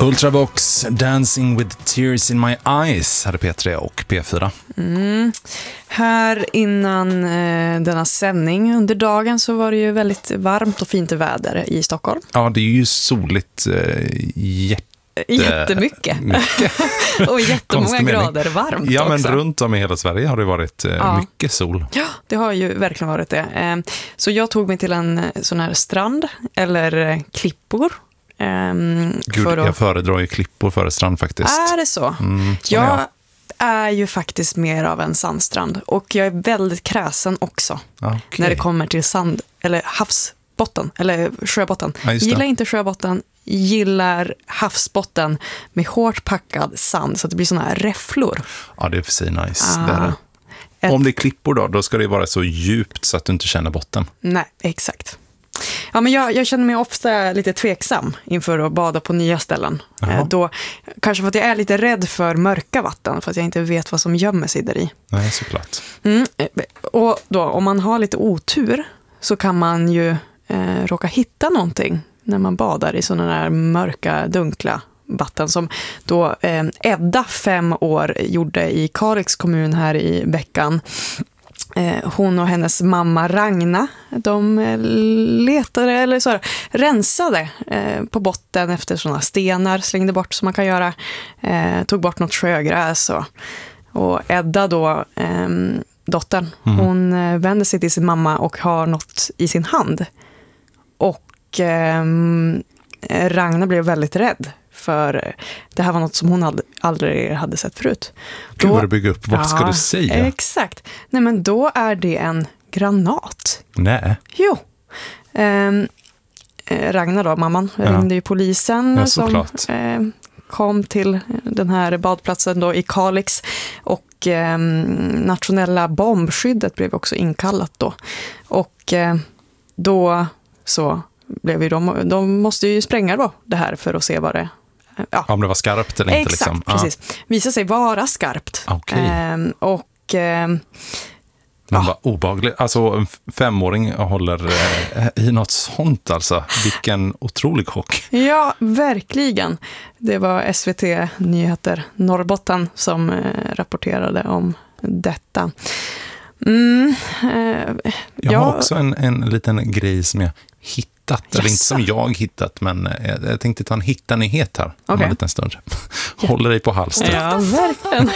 Ultravox, Dancing with Tears in My Eyes hade P3 och P4. Här innan denna sändning under dagen så var det ju väldigt varmt och fint väder i Stockholm. Ja, det är ju soligt jättemycket. Och jättemånga grader varmt ja, också. Men runt om i hela Sverige har det varit mycket sol. Ja, det har ju verkligen varit det. Så jag tog mig till en sån här strand eller klippor. Gud, jag föredrar ju klippor före strand faktiskt. Är det så? Jag är ju faktiskt mer av en sandstrand. Och jag är väldigt kräsen också. Okay. När det kommer till sand eller havsbotten eller sjöbotten. Ja, gillar inte sjöbotten, gillar havsbotten med hårt packad sand så att det blir såna här räfflor. Ja, det är för sig nice. Om det är klippor då ska det vara så djupt så att du inte känner botten. Nej, exakt. Ja, men jag känner mig ofta lite tveksam inför att bada på nya ställen. Då, kanske för att jag är lite rädd för mörka vatten, för att jag inte vet vad som gömmer sig där i. Nej, såklart. Och då, om man har lite otur så kan man ju råka hitta någonting när man badar i sådana där mörka, dunkla vatten som då Edda 5 år gjorde i Kalix kommun här i veckan. Hon och hennes mamma Ragna, de letade eller så rensade på botten efter sådana stenar, slängde bort som man kan göra, tog bort något sjögräs och Edda då, dottern, hon vänder sig till sin mamma och har något i sin hand och Ragna blev väldigt rädd. För det här var något som hon aldrig hade sett förut. Gud vad du bygger upp, vad ska du säga? Exakt. Nej, men då är det en granat. Nej. Jo. Ragnar då, mamman, ringde ju polisen som kom till den här badplatsen då i Kalix. Och nationella bombskyddet blev också inkallat då. Och då så blev ju de måste ju spränga då det här för att se vad det om det var skarpt eller inte. Exakt, liksom. Precis. Visar sig vara skarpt. Okay. Men vad obehagligt. Alltså en 5-åring håller i något sånt alltså. Vilken otrolig chock. Ja, verkligen. Det var SVT Nyheter Norrbotten som rapporterade om detta. Jag har också en liten grej som jag hittat. Eller inte som jag hittat, men jag tänkte ta en hitta-nyhet här om en liten stund. Håller dig på halsen. Ja, verkligen.